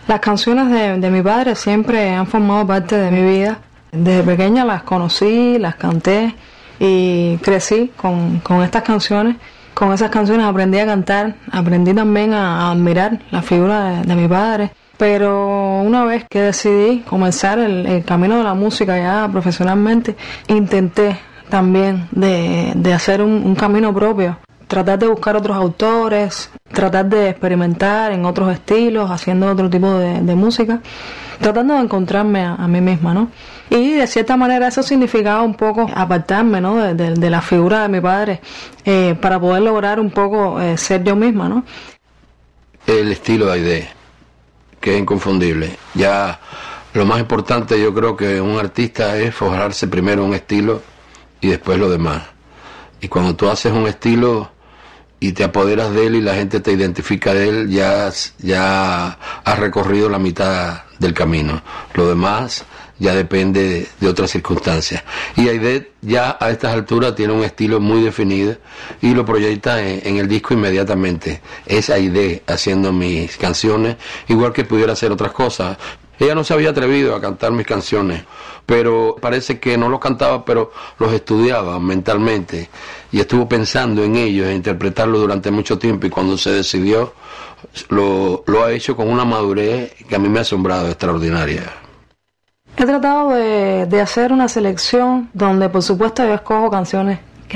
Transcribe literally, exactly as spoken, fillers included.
Las canciones de, de mi padre siempre han formado parte de mi vida. Desde pequeña las conocí, las canté y crecí con, con estas canciones. Con esas canciones aprendí a cantar, aprendí también a, a admirar la figura de, de mi padre. Pero una vez que decidí comenzar el, el camino de la música ya profesionalmente, intenté también de, de hacer un, un camino propio. Tratar de buscar otros autores, tratar de experimentar en otros estilos, haciendo otro tipo de, de música, tratando de encontrarme a, a mí misma, ¿no? Y de cierta manera eso significaba un poco apartarme, ¿no? de, de, de la figura de mi padre, eh, para poder lograr un poco eh, ser yo misma, ¿no? El estilo de Aide, que es inconfundible. Ya lo más importante yo creo que un artista es forjarse primero un estilo y después lo demás. Y cuando tú haces un estilo y te apoderas de él y la gente te identifica de él, ya, ya has recorrido la mitad del camino. Lo demás ya depende de, de otras circunstancias. Y Aide ya a estas alturas tiene un estilo muy definido y lo proyecta en, en el disco inmediatamente. Es Aide haciendo mis canciones, igual que pudiera hacer otras cosas. Ella no se había atrevido a cantar mis canciones, pero parece que no los cantaba, pero los estudiaba mentalmente y estuvo pensando en ellos, en interpretarlos durante mucho tiempo, y cuando se decidió lo, lo ha hecho con una madurez que a mí me ha asombrado, extraordinaria. He tratado de, de hacer una selección donde por supuesto yo escojo canciones